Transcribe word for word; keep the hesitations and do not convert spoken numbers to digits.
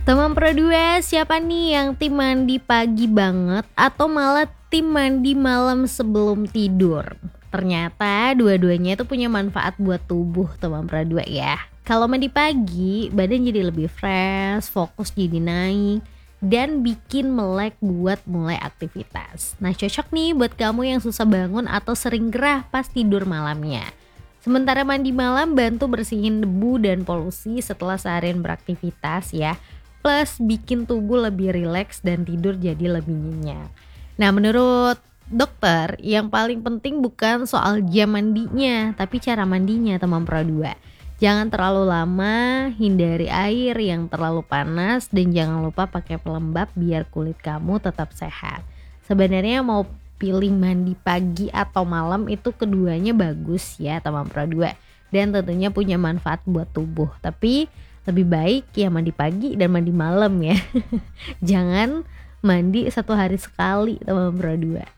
Teman Pro dua, siapa nih yang tim mandi pagi banget atau malah tim mandi malam sebelum tidur? Ternyata dua-duanya itu punya manfaat buat tubuh teman Pro dua ya. Kalau mandi pagi, badan jadi lebih fresh, fokus jadi naik, dan bikin melek buat mulai aktivitas. Nah, cocok nih buat kamu yang susah bangun atau sering gerah pas tidur malamnya. Sementara mandi malam bantu bersihin debu dan polusi setelah seharian beraktivitas ya. Plus bikin tubuh lebih rileks dan tidur jadi lebih nyenyak. Nah, menurut dokter yang paling penting bukan soal jam mandinya, tapi cara mandinya teman Pro dua. Jangan terlalu lama, hindari air yang terlalu panas, dan jangan lupa pakai pelembab biar kulit kamu tetap sehat. Sebenarnya mau pilih mandi pagi atau malam itu keduanya bagus ya teman Pro dua, dan tentunya punya manfaat buat tubuh. Tapi lebih baik ya mandi pagi dan mandi malam ya. Jangan mandi satu hari sekali teman Pro dua.